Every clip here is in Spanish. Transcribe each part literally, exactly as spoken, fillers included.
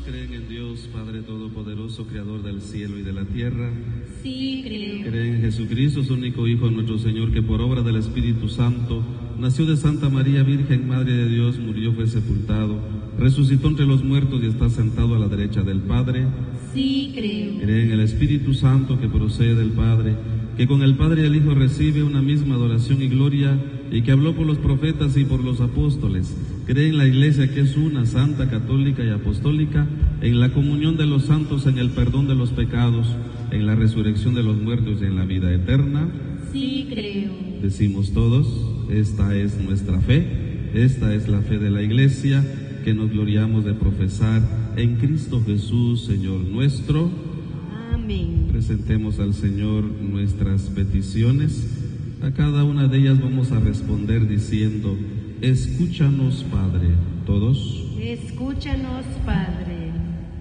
creen en Dios, Padre Todopoderoso, Creador del cielo y de la tierra. Sí, creo. Creen en Jesucristo, su único Hijo, nuestro Señor, que por obra del Espíritu Santo nació de Santa María Virgen, Madre de Dios, murió, fue sepultado, resucitó entre los muertos y está sentado a la derecha del Padre. Sí, creo. Creen en el Espíritu Santo que procede del Padre, que con el Padre y el Hijo recibe una misma adoración y gloria, y que habló por los profetas y por los apóstoles. Cree en la Iglesia, que es una, santa, católica y apostólica, en la comunión de los santos, en el perdón de los pecados, en la resurrección de los muertos y en la vida eterna. Sí, creo. Decimos todos, esta es nuestra fe, esta es la fe de la Iglesia, que nos gloriamos de profesar en Cristo Jesús, Señor nuestro. Amén. Presentemos al Señor nuestras peticiones. A cada una de ellas vamos a responder diciendo: escúchanos, Padre. ¿Todos? Escúchanos, Padre.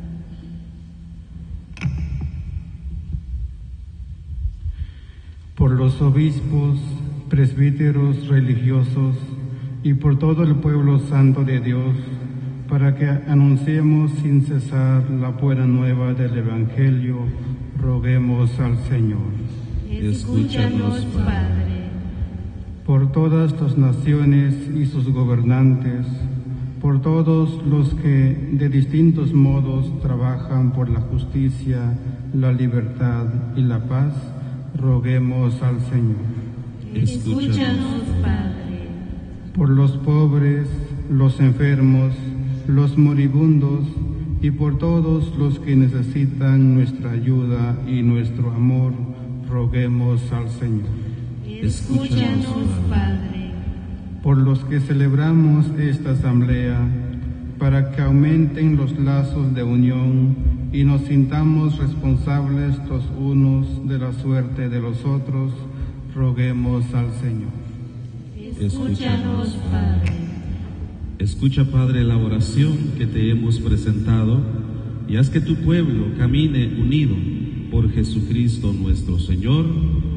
Por los obispos, presbíteros religiosos y por todo el pueblo santo de Dios, para que anunciemos sin cesar la buena nueva del Evangelio, roguemos al Señor. Escúchanos, Padre. Por todas las naciones y sus gobernantes, por todos los que de distintos modos trabajan por la justicia, la libertad y la paz, roguemos al Señor. Escúchanos, Padre. Por los pobres, los enfermos, los moribundos y por todos los que necesitan nuestra ayuda y nuestro amor, roguemos al Señor. Escúchanos, Padre. Por los que celebramos esta asamblea, para que aumenten los lazos de unión y nos sintamos responsables los unos de la suerte de los otros, roguemos al Señor. Escúchanos, Padre. Escucha, Padre, la oración que te hemos presentado, y haz que tu pueblo camine unido por Jesucristo nuestro Señor.